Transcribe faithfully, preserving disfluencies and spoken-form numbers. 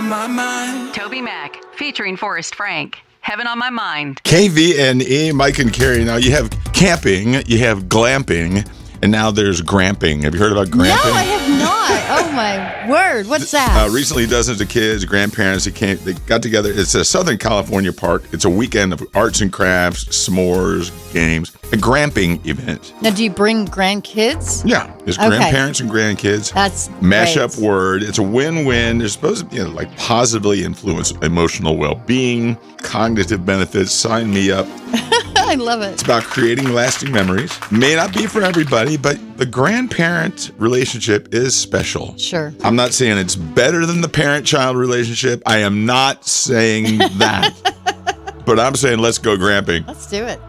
on my mind. Toby Mac, featuring Forrest Frank. Heaven on My Mind. K V N E, Mike and Carrie. Now, you have camping, you have glamping, and now there's gramping. Have you heard about gramping? No, I have not. Oh, my word. What's that? Uh, recently, dozens of kids, grandparents, they, came, they got together. It's a Southern California park. It's a weekend of arts and crafts, s'mores, games, a gramping event. Now, do you bring grandkids? Yeah, it's Okay. grandparents and grandkids. That's Mash great. up word. It's a win-win. They're supposed to, you know, like positively influence emotional well-being, cognitive benefits. Sign me up. I love it. It's about creating lasting memories. May not be for everybody, but the grandparent relationship is special. Sure. I'm not saying it's better than the parent-child relationship. I am not saying that. But I'm saying let's go gramping. Let's do it.